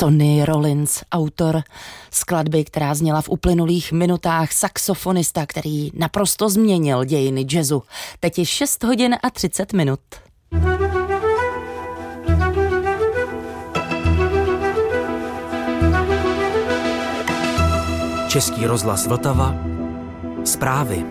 Sonny Rollins, autor skladby, která zněla v uplynulých minutách, saxofonista, který naprosto změnil dějiny jazzu. Teď je 6 hodin a 30 minut. Český rozhlas Vltava. Zprávy.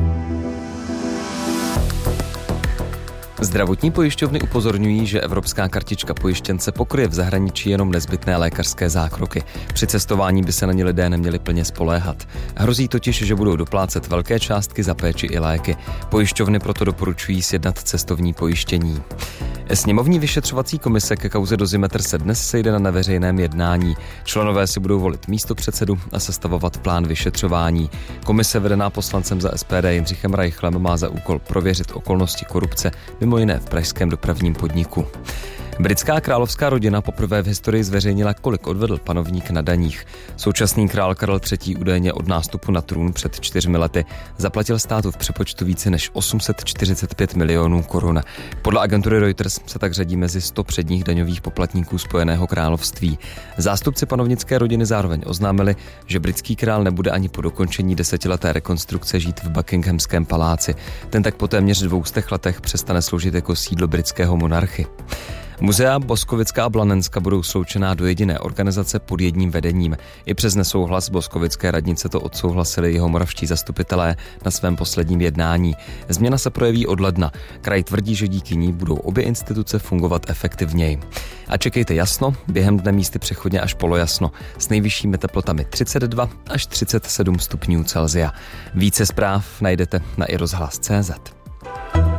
Zdravotní pojišťovny upozorňují, že evropská kartička pojištěnce pokryje v zahraničí jenom nezbytné lékařské zákroky. Při cestování by se na ně lidé neměli plně spoléhat. Hrozí totiž, že budou doplácet velké částky za péči i léky. Pojišťovny proto doporučují sjednat cestovní pojištění. Sněmovní vyšetřovací komise ke kauze Dozimetr se dnes sejde na neveřejném jednání. Členové si budou volit místopředsedu a sestavovat plán vyšetřování. Komise vedená poslancem za SPD Jindřichem Reichlem má za úkol prověřit okolnosti korupce, mimo jiné v pražském dopravním podniku. Britská královská rodina poprvé v historii zveřejnila, kolik odvedl panovník na daních. Současný král Karel III. Údajně od nástupu na trůn před 4 lety zaplatil státu v přepočtu více než 845 milionů korun. Podle agentury Reuters se tak řadí mezi 100 předních daňových poplatníků Spojeného království. Zástupci panovnické rodiny zároveň oznámili, že britský král nebude ani po dokončení 10leté rekonstrukce žít v Buckinghamském paláci. Ten tak po téměř 200 letech přestane sloužit jako sídlo britského monarchy. Muzea Boskovická a Blanenska budou sloučená do jediné organizace pod jedním vedením. I přes nesouhlas boskovické radnice to odsouhlasili jihomoravští zastupitelé na svém posledním jednání. Změna se projeví od ledna. Kraj tvrdí, že díky ní budou obě instituce fungovat efektivněji. A čekejte jasno, během dne místy přechodně až polojasno, s nejvyššími teplotami 32 až 37 stupňů Celsia. Více zpráv najdete na iRozhlas.cz.